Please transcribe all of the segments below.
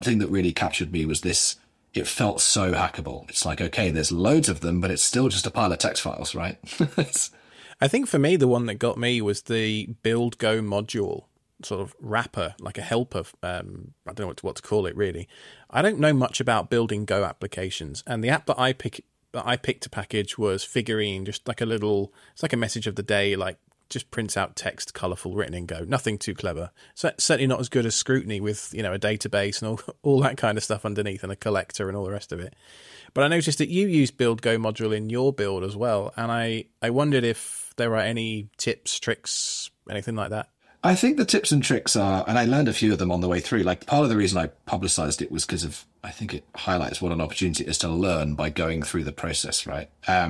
The thing that really captured me was this. It felt so hackable. It's like, okay, there's loads of them, but it's still just a pile of text files, right? I think for me, the one that got me was the build go module sort of wrapper, like a helper. I don't know what to call it, really. I don't know much about building Go applications. And the app that I picked to package was Figurine, just like it's like a message of the day, like just prints out text, colourful, written in Go. Nothing too clever. So certainly not as good as Scrutiny with, a database and all that kind of stuff underneath and a collector and all the rest of it. But I noticed that you use build Go module in your build as well. And I wondered if there are any tips, tricks, anything like that. I think the tips and tricks are, and I learned a few of them on the way through, like part of the reason I publicized it was because I think it highlights what an opportunity it is to learn by going through the process, right?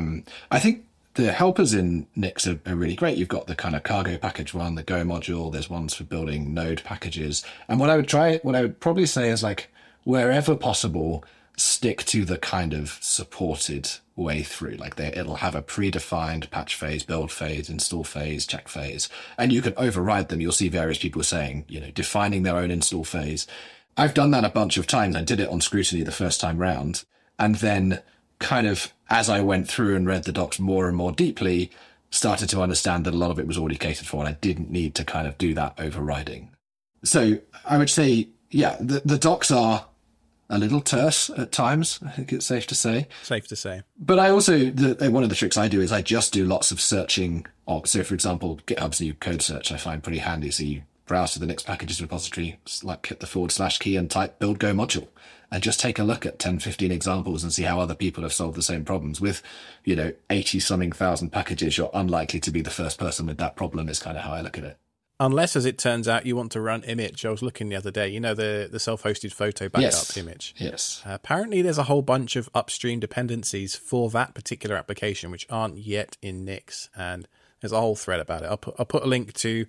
I think the helpers in Nix are really great. You've got the kind of cargo package one, the Go module. There's ones for building node packages. And what I would probably say is, like, wherever possible, stick to the kind of supported way through. Like it'll have a predefined patch phase, build phase, install phase, check phase, and you can override them. You'll see various people saying, defining their own install phase. I've done that a bunch of times. I did it on Scrutiny the first time round. And then kind of as I went through and read the docs more and more deeply, started to understand that a lot of it was already catered for and I didn't need to kind of do that overriding. So I would say, yeah, the docs are a little terse at times, I think it's safe to say. Safe to say. But I also, one of the tricks I do is I just do lots of searching. So, for example, GitHub's new code search I find pretty handy. So you browse to the Nix packages repository, like hit the / key and type build Go module, and just take a look at 10, 15 examples and see how other people have solved the same problems. With, 80-something thousand packages, you're unlikely to be the first person with that problem is kind of how I look at it. Unless, as it turns out, you want to run image. I was looking the other day, the self-hosted photo backup image. Yes. Apparently, there's a whole bunch of upstream dependencies for that particular application, which aren't yet in Nix. And there's a whole thread about it. I'll put a link to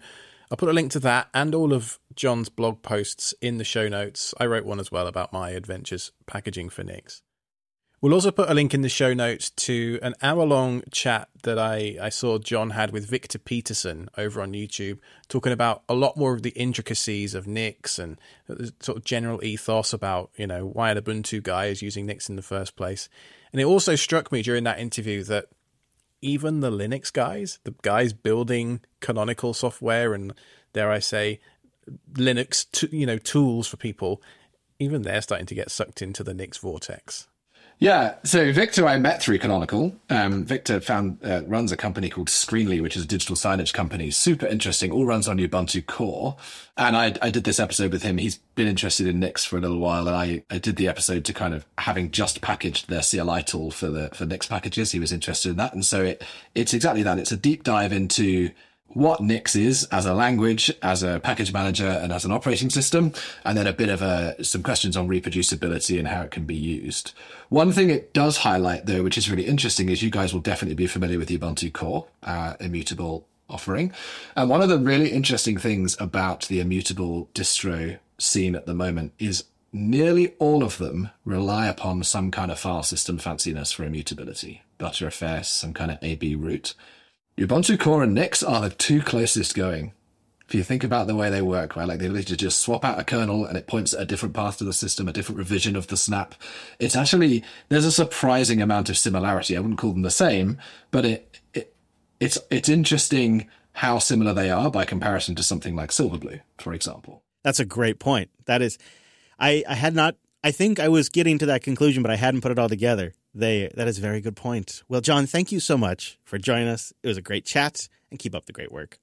that and all of John's blog posts in the show notes. I wrote one as well about my adventures packaging for Nix. We'll also put a link in the show notes to an hour-long chat that I saw John had with Victor Peterson over on YouTube, talking about a lot more of the intricacies of Nix and the sort of general ethos about, why an Ubuntu guy is using Nix in the first place. And it also struck me during that interview that even the Linux guys, the guys building canonical software and, dare I say, Linux, tools for people, even they're starting to get sucked into the Nix vortex. Yeah, so Victor I met through Canonical. Victor runs a company called Screenly, which is a digital signage company. Super interesting, all runs on Ubuntu Core. And I did this episode with him. He's been interested in Nix for a little while, and I did the episode to kind of having just packaged their CLI tool for Nix packages. He was interested in that, and so it's exactly that. It's a deep dive into what Nix is as a language, as a package manager, and as an operating system, and then a bit of some questions on reproducibility and how it can be used. One thing it does highlight, though, which is really interesting, is you guys will definitely be familiar with Ubuntu Core, immutable offering. And one of the really interesting things about the immutable distro scene at the moment is nearly all of them rely upon some kind of file system fanciness for immutability. Btrfs, some kind of AB root. Ubuntu Core and Nix are the two closest going. If you think about the way they work, right, like the ability to just swap out a kernel and it points at a different path to the system, a different revision of the snap. It's actually, there's a surprising amount of similarity. I wouldn't call them the same, but it's interesting how similar they are by comparison to something like Silverblue, for example. That's a great point. That is, I think I was getting to that conclusion, but I hadn't put it all together. That is a very good point. Well, John, thank you so much for joining us. It was a great chat, and keep up the great work.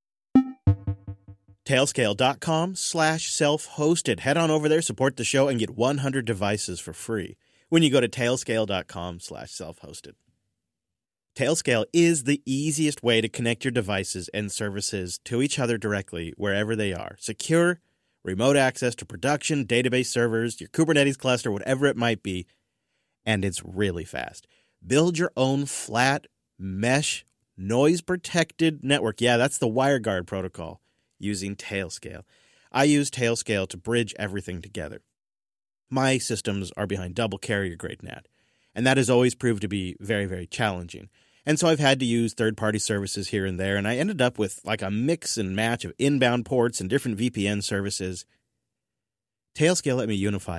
Tailscale.com/self-hosted. Head on over there, support the show, and get 100 devices for free when you go to tailscale.com/self-hosted. Tailscale is the easiest way to connect your devices and services to each other directly wherever they are. Secure, remote access to production, database servers, your Kubernetes cluster, whatever it might be, and it's really fast. Build your own flat, mesh, noise-protected network. Yeah, that's the WireGuard protocol using Tailscale. I use Tailscale to bridge everything together. My systems are behind double carrier grade NAT, and that has always proved to be very, very challenging. And so I've had to use third-party services here and there, and I ended up with like a mix and match of inbound ports and different VPN services. Tailscale let me unify